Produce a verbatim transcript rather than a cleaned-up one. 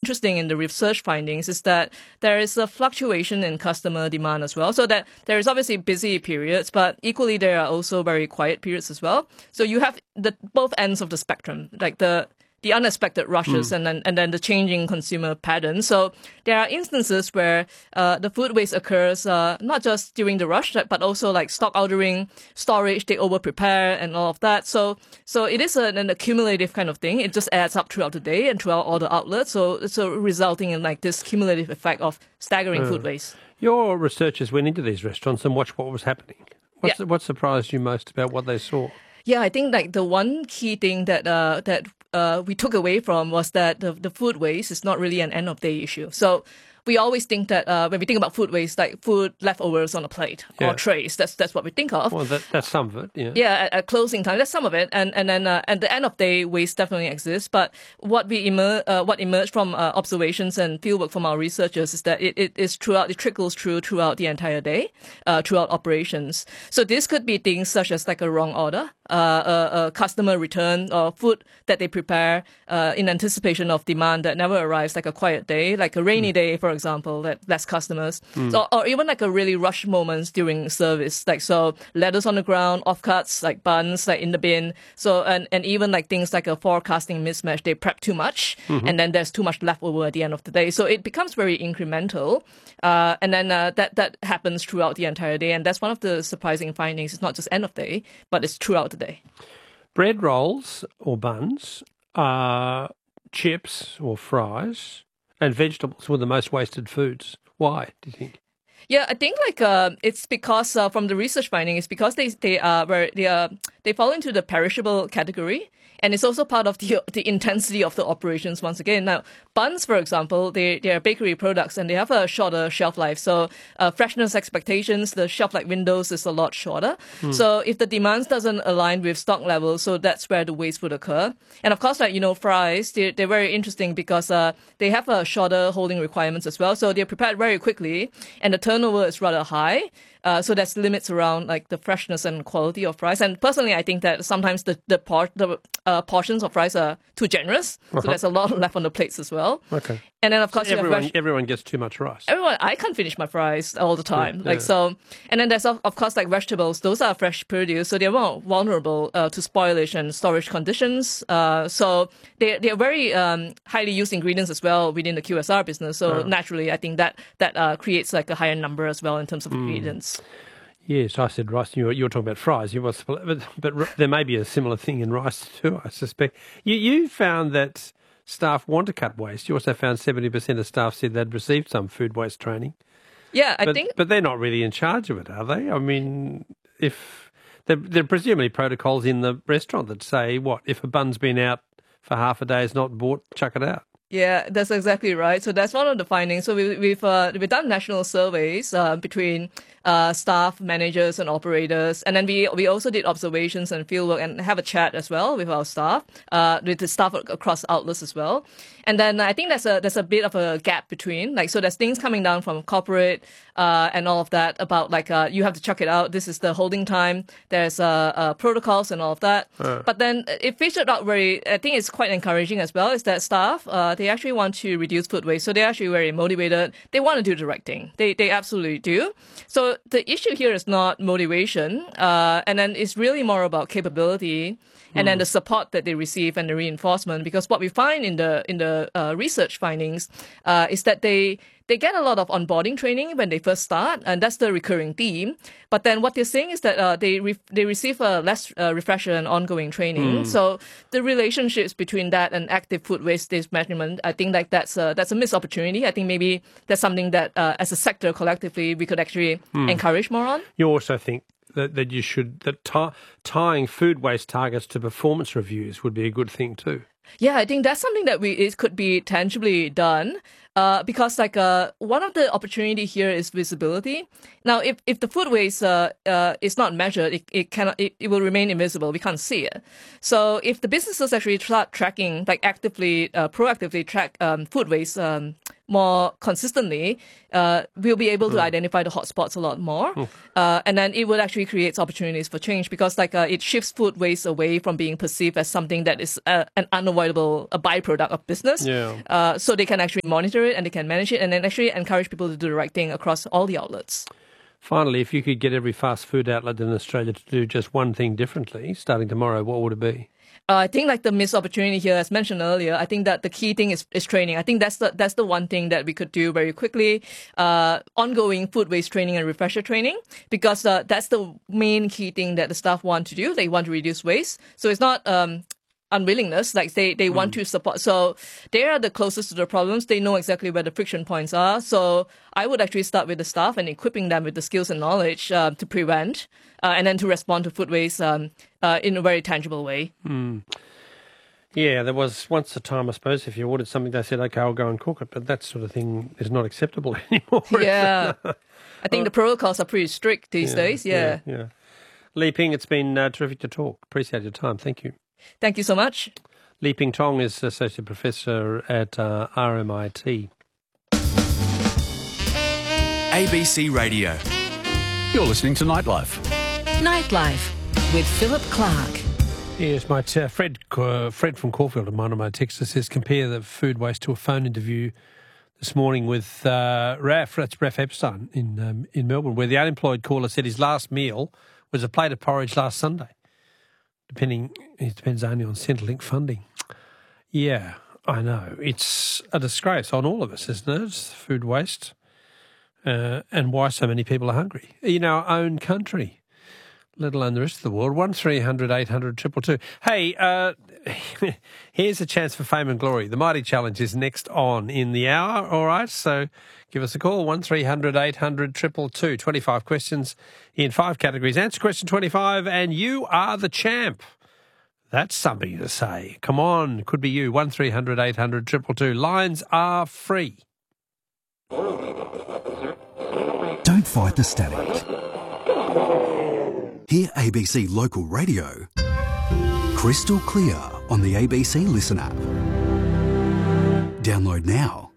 interesting in the research findings is that there is a fluctuation in customer demand as well. So that there is obviously busy periods, but equally there are also very quiet periods as well. So you have the both ends of the spectrum, like the the unexpected rushes mm. and then and then the changing consumer patterns. So there are instances where uh, the food waste occurs uh, not just during the rush, but also like stock ordering, storage, they over prepare and all of that. So so it is an, an accumulative kind of thing. It just adds up throughout the day and throughout all the outlets. So so resulting in like this cumulative effect of staggering uh, food waste. Your researchers went into these restaurants and watched what was happening. What's, yeah. What surprised you most about what they saw? Yeah, I think like the one key thing that uh, that uh, we took away from was that the, the food waste is not really an end of day issue. So we always think that uh, when we think about food waste, like food leftovers on a plate yeah. or trays, that's that's what we think of. Well, that, that's some of it, yeah. Yeah, at, at closing time, that's some of it, and and then uh, at the end of day, waste definitely exists. But what we emer- uh, what emerged from uh, observations and fieldwork from our researchers is that it, it is throughout, it trickles through throughout the entire day, uh, throughout operations. So this could be things such as like a wrong order, uh, a, a customer return, or food that they prepare uh, in anticipation of demand that never arrives, like a quiet day, like a rainy mm. day, for example, that less customers, mm. so, or even like a really rush moments during service, like so lettuce on the ground, offcuts like buns like in the bin, so and, and even like things like a forecasting mismatch, they prep too much mm-hmm. and then there's too much left over at the end of the day, so it becomes very incremental, uh, and then uh, that that happens throughout the entire day, and that's one of the surprising findings. It's not just end of day, but it's throughout the day. Bread rolls or buns, uh, chips or fries, and vegetables were the most wasted foods. Why, do you think? Yeah, I think like uh, it's because uh, from the research finding, it's because they they are where they are they fall into the perishable category, and it's also part of the the intensity of the operations. Once again, now buns, for example, they they are bakery products and they have a shorter shelf life. So uh, freshness expectations, the shelf life windows is a lot shorter. Mm. So if the demands doesn't align with stock levels, so that's where the waste would occur. And of course, like you know, fries, they they're very interesting because uh, they have a shorter holding requirements as well. So they're prepared very quickly, and the turnover is rather high. Uh, so that's limits around like the freshness and quality of fries. And personally, I think that sometimes the the, por- the uh, portions of fries are too generous. Uh-huh. So there's a lot left on the plates as well. Okay. And then of course so you everyone have res- everyone gets too much rice. Everyone, I can't finish my fries all the time. Yeah, like yeah. so, and then there's of, of course like vegetables. Those are fresh produce, so they're more vulnerable uh, to spoilage and storage conditions. Uh, so they they are very um, highly used ingredients as well within the Q S R business. So oh. naturally, I think that that uh, creates like a higher number as well in terms of mm. ingredients. Yes, I said rice. You were, you were talking about fries. You was, but, but there may be a similar thing in rice too, I suspect. You, you found that staff want to cut waste. You also found seventy percent of staff said they'd received some food waste training. Yeah, I but, think... But they're not really in charge of it, are they? I mean, if there, there are presumably protocols in the restaurant that say, what, if a bun's been out for half a day, is not bought, chuck it out. Yeah, that's exactly right. So that's one of the findings. So we, we've uh, we've done national surveys uh, between uh, staff, managers, and operators, and then we we also did observations and fieldwork and have a chat as well with our staff, uh, with the staff across outlets as well. And then I think there's a there's a bit of a gap between, like, so there's things coming down from corporate uh, and all of that about like uh, you have to chuck it out. This is the holding time. There's uh, uh, protocols and all of that. Uh. But then it featured out very. I think it's quite encouraging as well. Is that staff uh, they actually want to reduce food waste, so they're actually very motivated. They want to do the right thing. They they absolutely do. So the issue here is not motivation, uh, and then it's really more about capability. And then the support that they receive and the reinforcement, because what we find in the in the uh, research findings uh, is that they they get a lot of onboarding training when they first start, and that's the recurring theme. But then what they're saying is that uh, they re- they receive uh, less uh, refresher and ongoing training. Mm. So the relationships between that and active food waste management, I think like that's a, that's a missed opportunity. I think maybe that's something that uh, as a sector collectively we could actually mm. encourage more on. You also think that, that you should that t- tying food waste targets to performance reviews would be a good thing too. Yeah, I think that's something that we it could be tangibly done. Uh, because like uh, one of the opportunity here is visibility. Now, if, if the food waste uh, uh, is not measured, it, it cannot it, it will remain invisible. We can't see it. So if the businesses actually start tracking, like actively, uh, proactively track um, food waste um, more consistently, uh, we'll be able to mm. identify the hotspots a lot more. Mm. Uh, and then it will actually create opportunities for change because like uh, it shifts food waste away from being perceived as something that is uh, an unavoidable a byproduct of business. Yeah. Uh, so they can actually monitor it and they can manage it and then actually encourage people to do the right thing across all the outlets. Finally, if you could get every fast food outlet in Australia to do just one thing differently, starting tomorrow, what would it be? Uh, I think like the missed opportunity here, as mentioned earlier, I think that the key thing is, is training. I think that's the that's the one thing that we could do very quickly. Uh, ongoing food waste training and refresher training, because uh, that's the main key thing that the staff want to do. They want to reduce waste. So it's not um, unwillingness, like they, they mm. want to support. So they are the closest to the problems. They know exactly where the friction points are. So I would actually start with the staff and equipping them with the skills and knowledge uh, to prevent uh, and then to respond to food waste um, uh, in a very tangible way. Mm. Yeah, there was once a time, I suppose, if you ordered something, they said, okay, I'll go and cook it. But that sort of thing is not acceptable anymore. Yeah. I think the protocols are pretty strict these yeah, days. Yeah. Yeah. yeah. Li Ping, it's been uh, terrific to talk. Appreciate your time. Thank you. Thank you so much. Li Ping Tong is Associate Professor at uh, R M I T. A B C Radio. You're listening to Nightlife. Nightlife with Philip Clark. Yes, mate. Uh, Fred uh, Fred from Caulfield, in one of my texts, says compare the food waste to a phone interview this morning with uh, Raf, that's Raf Epstein in um, in Melbourne, where the unemployed caller said his last meal was a plate of porridge last Sunday. Depending, it depends only on Centrelink funding. Yeah, I know. It's a disgrace on all of us, isn't it? It's food waste uh, and why so many people are hungry in our own country, let alone the rest of the world. one three hundred eight hundred two two two. Hey, uh, here's a chance for fame and glory. The Mighty Challenge is next on in the hour, all right? So give us a call, one three hundred eight hundred two two two. twenty-five questions in five categories. Answer question twenty-five and you are the champ. That's something to say. Come on, could be you. one three hundred eight hundred two two two. Lines are free. Don't fight the static. Hear A B C Local Radio crystal clear on the A B C Listen app. Download now.